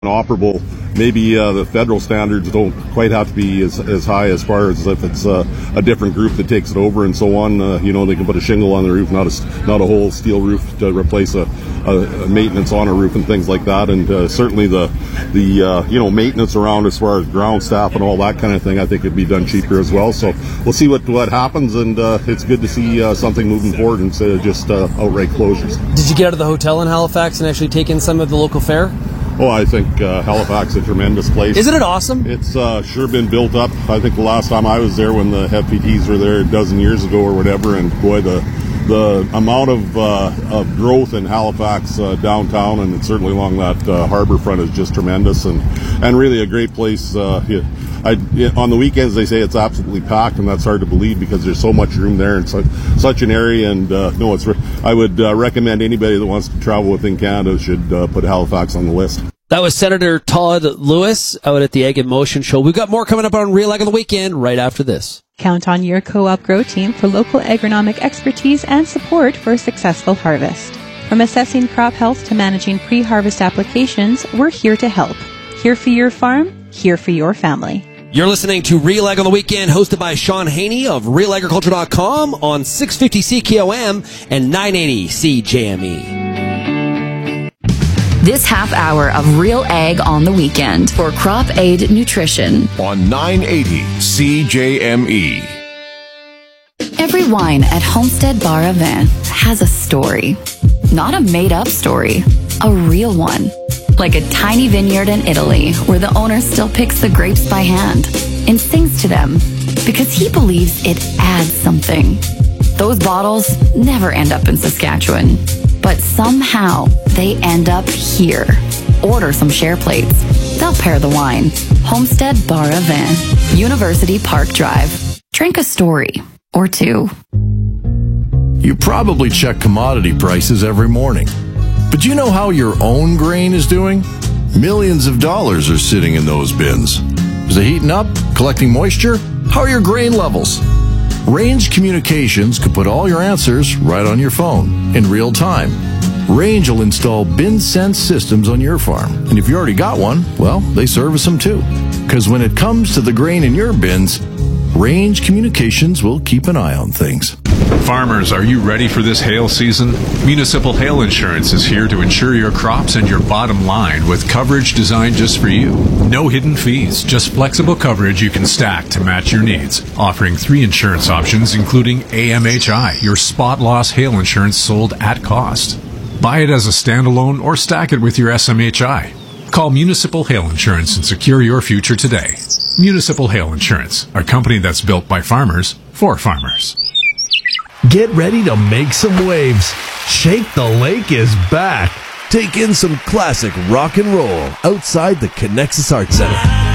operable. Maybe the federal standards don't quite have to be as high as far as if it's a different group that takes it over and so on. They can put a shingle on the roof, not a whole steel roof to replace a maintenance on a roof and things like that. And certainly the maintenance around as far as ground staff and all that kind of thing, I think it'd be done cheaper as well. So we'll see what happens, and it's good to see something moving forward instead of just outright closures. Did you get out of the hotel in Halifax and actually take in some of the local fare? Oh, I think Halifax is a tremendous place. Isn't it awesome? It's sure been built up. I think the last time I was there, when the FPTs were there a dozen years ago or whatever, and boy, the amount of growth in Halifax downtown, and certainly along that harbor front, is just tremendous, and really a great place. On the weekends, they say it's absolutely packed, and that's hard to believe because there's so much room there and such an area. And I would recommend anybody that wants to travel within Canada should put Halifax on the list. That was Senator Todd Lewis out at the Ag in Motion show. We've got more coming up on Real Ag on the Weekend right after this. Count on your Co-op Grow team for local agronomic expertise and support for a successful harvest. From assessing crop health to managing pre-harvest applications, we're here to help. Here for your farm, here for your family. You're listening to Real Ag on the Weekend, hosted by Sean Haney of RealAgriculture.com on 650 CKOM and 980 CJME. This half hour of Real Ag on the Weekend for Crop Aid Nutrition on 980 CJME. Every wine at Homestead Bar Avant has a story. Not a made-up story, a real one. Like a tiny vineyard in Italy where the owner still picks the grapes by hand and sings to them because he believes it adds something. Those bottles never end up in Saskatchewan, but somehow they end up here. Order some share plates. They'll pair the wine. Homestead Bar Avant, University Park Drive. Drink a story or two. You probably check commodity prices every morning. But do you know how your own grain is doing? Millions of dollars are sitting in those bins. Is it heating up? Collecting moisture? How are your grain levels? Range Communications could put all your answers right on your phone in real time. Range will install BinSense systems on your farm. And if you already got one, well, they service them too. Because when it comes to the grain in your bins, Range Communications will keep an eye on things. Farmers, are you ready for this hail season? Municipal Hail Insurance is here to insure your crops and your bottom line with coverage designed just for you. No hidden fees, just flexible coverage you can stack to match your needs. Offering 3 insurance options, including AMHI, your spot loss hail insurance sold at cost. Buy it as a standalone or stack it with your SMHI. Call Municipal Hail Insurance and secure your future today. Municipal Hail Insurance, a company that's built by farmers for farmers. Get ready to make some waves. Shake the Lake is back. Take in some classic rock and roll outside the Connexus Arts Center.